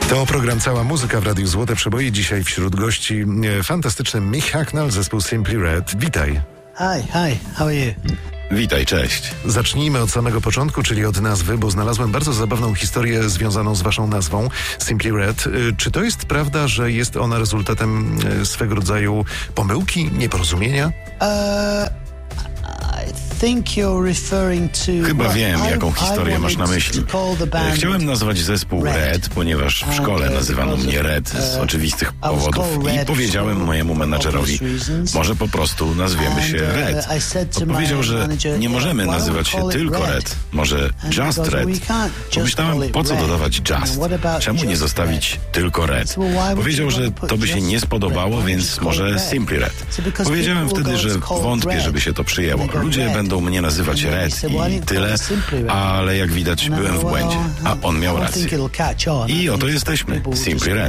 To program Cała Muzyka w Radiu Złote Przeboje. Dzisiaj wśród gości fantastyczny Mick Hucknall, zespół Simply Red. Witaj. Hi, how are you? Witaj, cześć. Zacznijmy od samego początku, czyli od nazwy, bo znalazłem bardzo zabawną historię związaną z waszą nazwą Simply Red. Czy to jest prawda, że jest ona rezultatem swego rodzaju pomyłki, nieporozumienia? Chyba wiem, jaką historię masz na myśli. Chciałem nazwać zespół Red, ponieważ w szkole nazywano mnie Red z oczywistych powodów i powiedziałem mojemu menadżerowi, może po prostu nazwiemy się Red. Odpowiedział, że nie możemy nazywać się tylko Red, może Just Red. Pomyślałem, po co dodawać Just? Czemu nie zostawić tylko Red? Powiedział, że to by się nie spodobało, więc może Simply Red. Powiedziałem wtedy, że wątpię, żeby się to przyjęło. Ludzie będą mnie nazywać Red i tyle, ale jak widać byłem w błędzie, a on miał rację. I oto jesteśmy, Simply Red.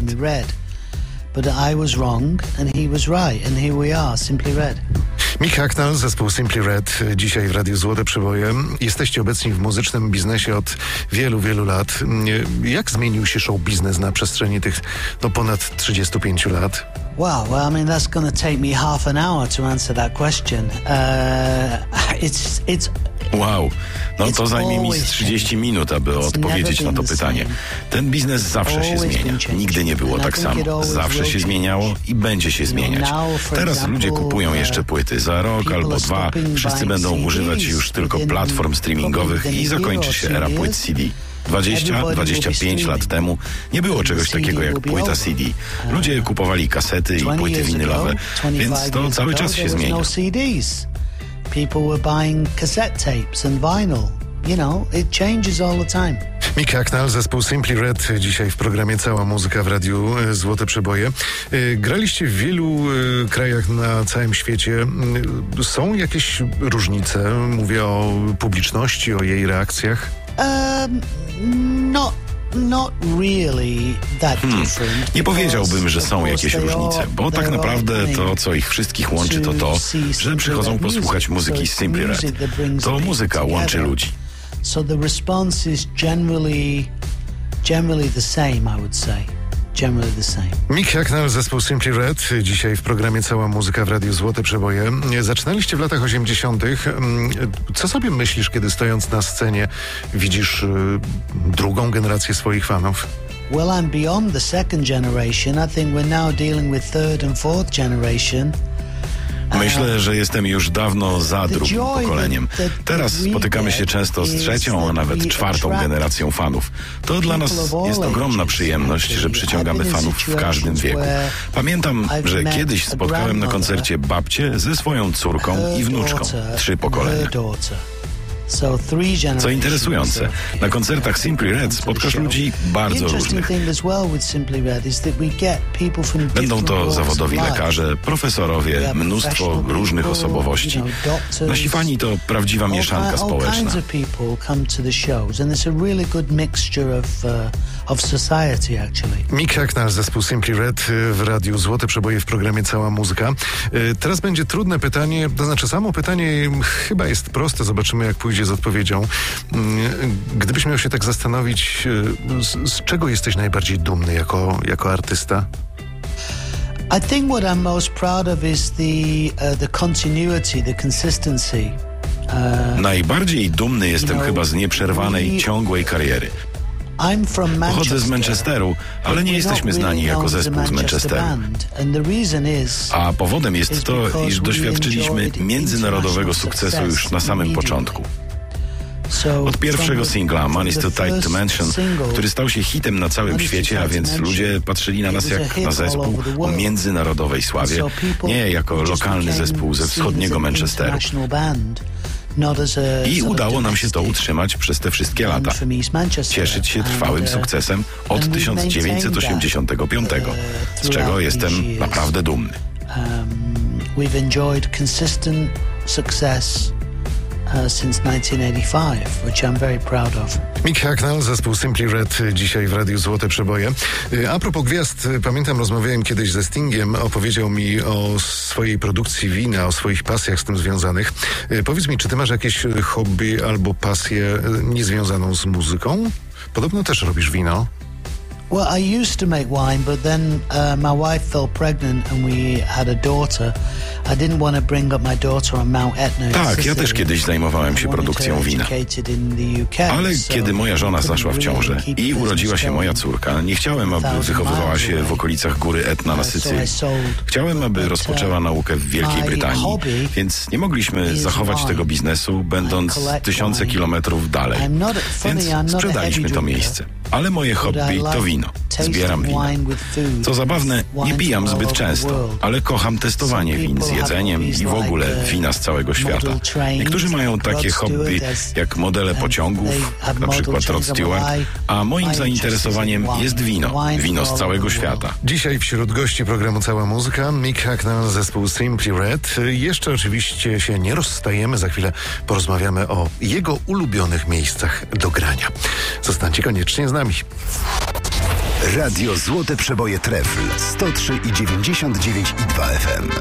Mick Hucknall, zespół Simply Red, dzisiaj w Radiu Złote Przeboje. Jesteście obecni w muzycznym biznesie od wielu, wielu lat. Jak zmienił się show biznes na przestrzeni tych ponad 35 lat? Wow, well, I mean, that's going to take me half an hour to answer that question. Wow, no to zajmie mi 30 minut, aby odpowiedzieć na to pytanie. Ten biznes zawsze się zmienia. Nigdy nie było tak samo. Zawsze się zmieniało i będzie się zmieniać. Teraz ludzie kupują jeszcze płyty. Za rok albo dwa wszyscy będą używać już tylko platform streamingowych i zakończy się era płyt CD. 20-25 lat temu nie było czegoś takiego jak płyta CD. Ludzie kupowali kasety i płyty winylowe, więc to cały czas się zmienia. People were buying cassette tapes and vinyl. You know, it changes all the time. Mick Hucknall, zespół Simply Red, dzisiaj w programie Cała Muzyka w Radiu Złote Przeboje. Graliście w wielu krajach na całym świecie. Są jakieś różnice? Mówię o publiczności, o jej reakcjach. Nie powiedziałbym, że są jakieś różnice, bo tak naprawdę to, co ich wszystkich łączy, to to, że przychodzą posłuchać muzyki z Simply Red. To muzyka łączy ludzi. So the response is generally the same, I would say. Generally the same. Mick Hucknall, zespół Simply Red, dzisiaj w programie Cała Muzyka w Radiu Złote Przeboje. Zaczynaliście w latach 80. Co sobie myślisz, kiedy stojąc na scenie widzisz drugą generację swoich fanów? Well, I'm beyond the second generation. I think we're now dealing with third and fourth generation. Myślę, że jestem już dawno za drugim pokoleniem. Teraz spotykamy się często z trzecią, a nawet czwartą generacją fanów. To dla nas jest ogromna przyjemność, że przyciągamy fanów w każdym wieku. Pamiętam, że kiedyś spotkałem na koncercie babcię ze swoją córką i wnuczką. 3 pokolenia. Co interesujące, na koncertach Simply Red spotkasz ludzi bardzo różnych. Będą to zawodowi lekarze, profesorowie, mnóstwo różnych osobowości. Nasi fani to prawdziwa mieszanka społeczna. Mick Hucknall, zespół Simply Red w Radiu Złote Przeboje w programie Cała Muzyka. Teraz będzie trudne pytanie, to znaczy samo pytanie chyba jest proste, zobaczymy jak pójdzie z odpowiedzią. Gdybyś miał się tak zastanowić, z czego jesteś najbardziej dumny jako artysta? I think what I'm most proud of is the continuity, the consistency. Najbardziej dumny jestem chyba z nieprzerwanej, ciągłej kariery. Pochodzę z Manchesteru, ale nie jesteśmy znani jako zespół z Manchesteru. A powodem jest to, iż doświadczyliśmy międzynarodowego sukcesu już na samym początku. Od pierwszego singla Money's Too Tight to Mention, który stał się hitem na całym świecie, a więc ludzie patrzyli na nas jak na zespół o międzynarodowej sławie, nie jako lokalny zespół ze wschodniego Manchesteru. I udało nam się to utrzymać przez te wszystkie lata. Cieszyć się trwałym sukcesem od 1985, z czego jestem naprawdę dumny. We've enjoyed consistent success since 1985, which I'm very proud of. Mick Hucknall, zespół Simply Red, dzisiaj w Radiu Złote Przeboje. A propos gwiazd, pamiętam, rozmawiałem kiedyś ze Stingiem, opowiedział mi o swojej produkcji wina, o swoich pasjach z tym związanych. Powiedz mi, czy ty masz jakieś hobby albo pasję niezwiązaną z muzyką? Podobno też robisz wino. Well, I used to make wine, but then my wife fell pregnant and we had a daughter. I didn't want to bring up my daughter on Mount Etna. Tak, ja też kiedyś zajmowałem się produkcją wina. Ale kiedy moja żona zaszła w ciążę i urodziła się moja córka, nie chciałem, aby wychowywała się w okolicach góry Etna na Sycylii. Chciałem, aby rozpoczęła naukę w Wielkiej Brytanii, więc nie mogliśmy zachować tego biznesu, będąc tysiące kilometrów dalej. Więc sprzedaliśmy to miejsce. Ale moje hobby to wino. Zbieram wina. Co zabawne, nie pijam zbyt często, ale kocham testowanie win z jedzeniem i w ogóle wina z całego świata. Niektórzy mają takie hobby jak modele pociągów, na przykład Rod Stewart, a moim zainteresowaniem jest wino. Wino z całego świata. Dzisiaj wśród gości programu Cała Muzyka Mick Hucknall, zespół Simply Red. Jeszcze oczywiście się nie rozstajemy. Za chwilę porozmawiamy o jego ulubionych miejscach do grania. Zostańcie koniecznie z nami. Radio Złote Przeboje Trefl 103,99,2 FM.